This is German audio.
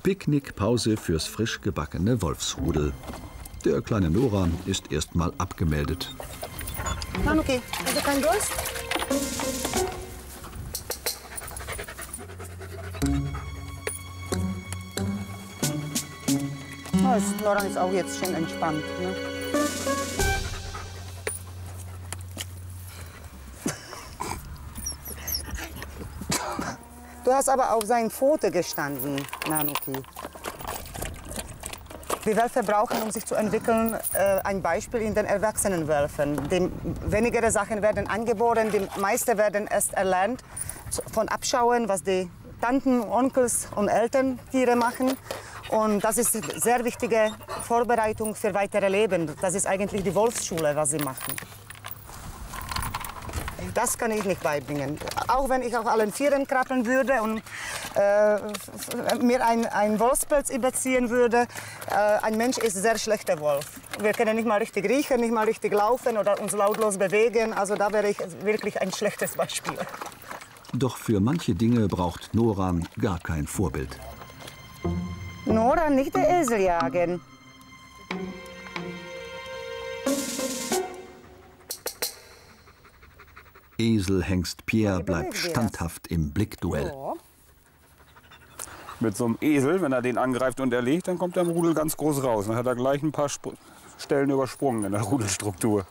Picknickpause fürs frisch gebackene Wolfsrudel. Der kleine Nora ist erst mal abgemeldet. Nanuki, hast du keinen Durst? Oh, Nora ist auch jetzt schon entspannt. Ne? Du hast aber auf seinen Pfote gestanden, Nanuki. Die Wölfe brauchen, um sich zu entwickeln, ein Beispiel in den erwachsenen Wölfen. Weniger Sachen werden angeboren, die meisten werden erst erlernt von Abschauen, was die Tanten, Onkels und Elterntiere machen. Und das ist eine sehr wichtige Vorbereitung für weitere Leben. Das ist eigentlich die Wolfsschule, was sie machen. Das kann ich nicht beibringen. Auch wenn ich auf allen Vieren krabbeln würde und mir ein Wolfspelz überziehen würde. Ein Mensch ist ein sehr schlechter Wolf. Wir können nicht mal richtig riechen, nicht mal richtig laufen oder uns lautlos bewegen. Also da wäre ich wirklich ein schlechtes Beispiel. Doch für manche Dinge braucht Nora gar kein Vorbild. Nora, nicht den Esel jagen. Eselhengst Pierre bleibt standhaft im Blickduell. Mit so einem Esel, wenn er den angreift und erlegt, dann kommt er im Rudel ganz groß raus. Dann hat er gleich ein paar Stellen übersprungen in der Rudelstruktur.